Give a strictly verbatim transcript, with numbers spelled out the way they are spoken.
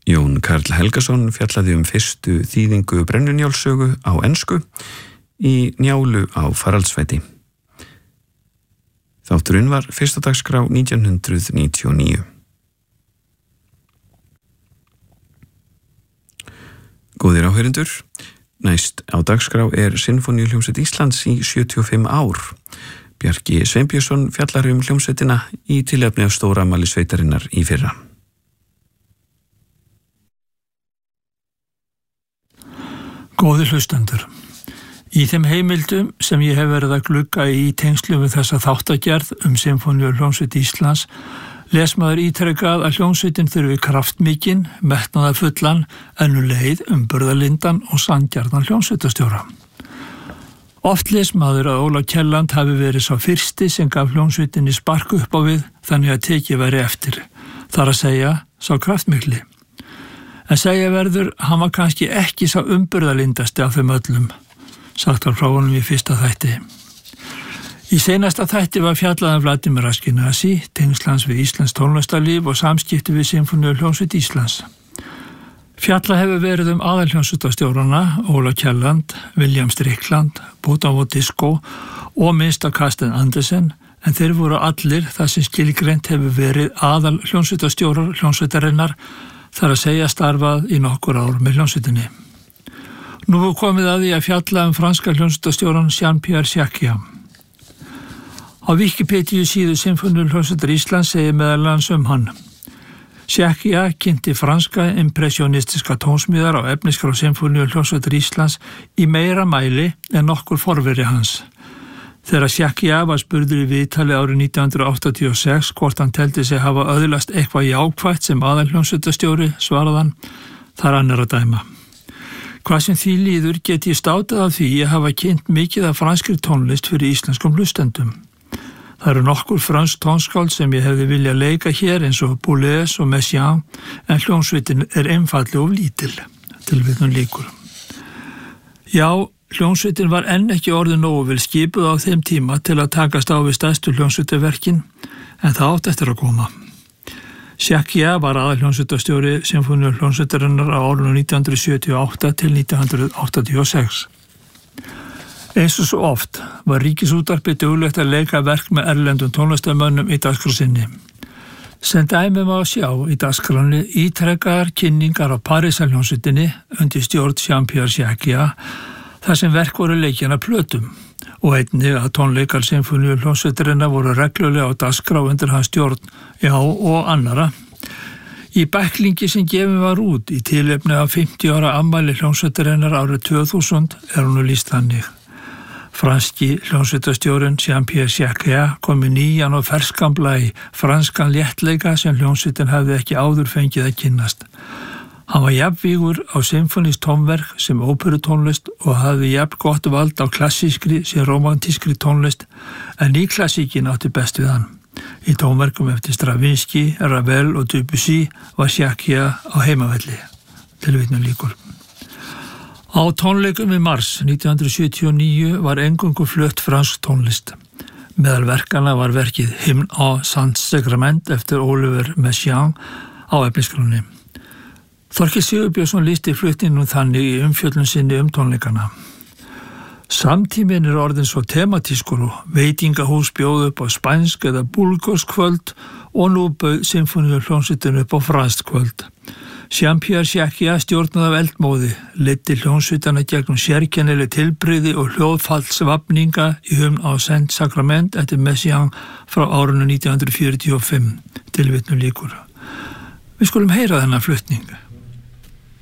Jón Karl Helgason fjallaði um fyrstu þýðingu Brennunjálssögu á ensku í Njálu á Faraldsfæti. Þátturinn var fyrsta dagskrá nítján hundrað níutíu og níu. Góðir áheyrendur, næst á dagskrá er Sinfóníuhljómsveit Íslands í sjötíu og fimm ár. Bjarki Sveinbjörnsson fjallar um hljómsveitina í tilefni af stórafmæli sveitarinnar í fyrra. Góðir hlustendur, í þeim heimildum sem ég hef verið að glugga í tengslum við þessa þáttagerð um Sinfóníuhljómsveit Íslands les maður ítrekað að hljómsveitin þurfi kraftmikinn, metnaðarfullan, en um leið umburðarlyndan og sanngjarnan hljómsveitastjóra. Oft les maður að Ólaf Kjelland hafi verið sá fyrsti sem gaf hljómsveitinni spark upp á við þannig að tekið væri eftir, þar að segja sá kraftmikli. En segja verður, hann var kannski ekki sá umburðarlyndasti af þeim öllum, sagt var frá honum í fyrsta þætti. Í seinasta þætti var fjallaðan Vladimir Askenasi, tengslans við Íslands tónlistarlíf og samskipti við Sinfóníuhljómsveit Íslands. Fjalla hefur verið um aðalhljómsveitastjórana, Ólaf Kjelland, William Strickland, Botavo Disco og minnsta Carsten Andersen, en þeir voru allir það sem skilgreint hefur verið aðalhljómsveitastjórar hljómsveitarinnar, þar að segja starfað í nokkur ár með hljómsveitinni. Nú er komið að því að fjalla um franska hljómsveitastjóran Jean-Pierre Jacquiat. Á Wikipedia síðu Sinfóníuhljómsveitar Íslands segir meðal annars um hann. Jacquiat kynnti franska impressionistiska tónsmíðar á efniskrá Sinfóníuhljómsveitar Íslands í meira mæli en nokkur forveri hans. Þegar Jacquiat var spurður í viðtali árið nítján hundrað áttatíu og sex hvort hann teldi sig hafa öðlast eitthvað jákvætt sem aðalhljómsveitastjóri, svaraði hann, það er annar að dæma. Hvað sem því líður get ég státað af því að hafa kynnt mikið af franskri tónlist fyrir íslenskum hlustendum. Það eru nokkur fransk tónskáld sem ég hefði viljað leika hér eins og Boulez og Messiaen, en hljómsveitin er einfaldlega of lítil, tilvitnun lýkur. Já, hljómsveitin var enn ekki orðin nógu vel skipuð á þeim tíma til að takast á við stærstu hljómsveitaverkin, en það átt eftir að koma. Jacquiat var aðalhljómsveitastjóri Sinfóníuhljómsveitarinnar á árunum nítján hundrað sjötíu og átta til nítján hundrað áttatíu og sex. Eins og svo oft var Ríkisútvarpið duglegt að leika verk með erlendum tónlistarmönnum í dagskrá sinni. Sem dæmi má sjá í dagskráni ítrekkaðar kynningar á Parísarhljómsveitinni undir stjórn Jean-Pierre Jacquiat, þar sem verk voru leikjan að plötum og einnig að tónleikar Sinfóníuhljómsveitarinnar voru reglulega á dagskrá undir hans stjórn, já og annara. Í bæklingi sem gefin var út í tilefni af fimmtíu ára afmæli hljómsveitarinnar árið tvö þúsund er hún lýst þannig. Franski hljómsveitastjórinn Jean-Pierre Jacquiat kom í nýjan og ferskan blæ franskan léttleika sem hljómsveitin hafði ekki áður fengið að kynnast. Hann var jafnvígur á symfónískt tónverk sem óperutónlist og hafði jafn gott vald á klassískri sem romantískri tónlist, en nýklassíkin átti best við hann. Í tónverkum eftir Stravinsky, Ravel og Debussy var Jacquiat á heimavelli. Tilvitnun lýkur. Á tónleikum í mars nítján hundrað sjötíu og níu var eingöngu flutt fransk tónlist. Meðal verkana var verkið Hymn á Saint-Sacrament eftir Oliver Messiaen á efniskránni. Þorkell Sigurbjörnsson lýsti flutningnum þannig í umfjöllun sinni um tónleikana. Samtíminn er orðin svo tematískur og veitingahús bjóð upp á spænsk eða búlgorsk kvöld og nú bauð Sinfóníuhljómsveitin upp á franskt kvöld. Jean-Pierre Jacquiat stjórnað af eldmóði, leiddi hljómsveitana gegnum sérkennileg tilbrigði og hljóðfallsvafninga í Hymn á Saint-Sacrament eftir Messiaen frá árinu nítján hundrað fjörutíu og fimm, tilvitnun lýkur. Við skulum heyra þennan flutning.